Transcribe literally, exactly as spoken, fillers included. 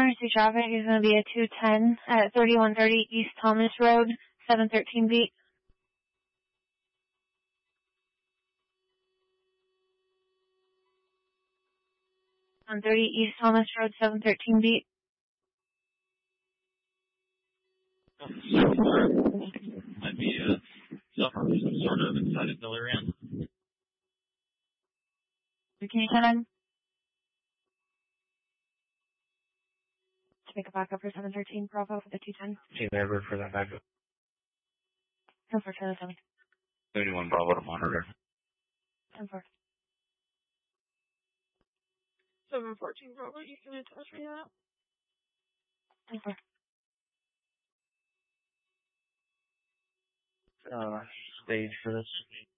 emergency traffic is going to be a two ten at thirty-one thirty East Thomas Road, seven thirteen beat. On thirty East Thomas Road, seven thirteen beat. Might be uh, suffering some sort of excited delirium. Can you turn on? To make a backup for seven thirteen Bravo for the two ten. Team Edward for that backup. ten four, Charlie seven. seventy-one Bravo to monitor. ten four. seven fourteen Bravo, you can attach me that? ten four. Uh, stage for this.